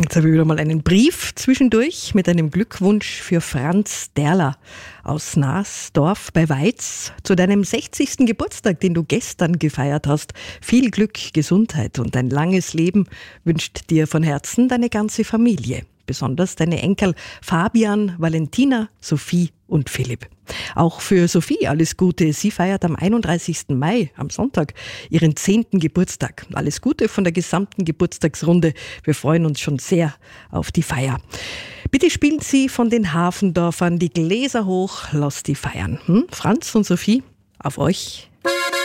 Jetzt habe ich wieder mal einen Brief zwischendurch mit einem Glückwunsch für Franz Derler aus Naasdorf bei Weiz zu deinem 60. Geburtstag, den du gestern gefeiert hast. Viel Glück, Gesundheit und ein langes Leben wünscht dir von Herzen deine ganze Familie. Besonders deine Enkel Fabian, Valentina, Sophie und Philipp. Auch für Sophie alles Gute. Sie feiert am 31. Mai, am Sonntag, ihren 10. Geburtstag. Alles Gute von der gesamten Geburtstagsrunde. Wir freuen uns schon sehr auf die Feier. Bitte spielen Sie von den Hafendorfern die Gläser hoch, lasst die feiern. Franz und Sophie, auf euch.